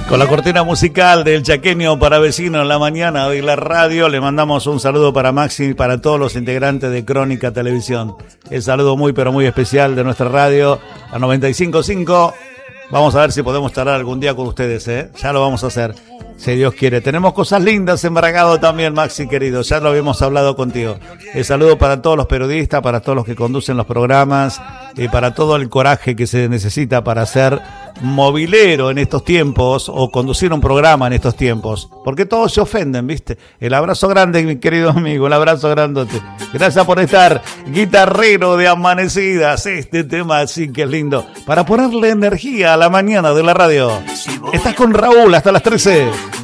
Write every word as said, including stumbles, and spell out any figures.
Con la cortina musical del Chaqueño para Vecinos en la mañana de la radio, le mandamos un saludo para Maxi y para todos los integrantes de Crónica Televisión. El saludo muy pero muy especial de nuestra radio, a noventa y cinco punto cinco. Vamos a ver si podemos estar algún día con ustedes, ¿eh? Ya lo vamos a hacer, si Dios quiere. Tenemos cosas lindas en Bragado también, Maxi querido, ya lo habíamos hablado contigo. El saludo para todos los periodistas, para todos los que conducen los programas y para todo el coraje que se necesita para ser movilero en estos tiempos o conducir un programa en estos tiempos, porque todos se ofenden, ¿viste? El abrazo grande, mi querido amigo, el abrazo grandote. Gracias por estar, guitarrero de amanecidas, este tema así que es lindo, para ponerle energía a la mañana de la radio. Estás con Raúl hasta las trece.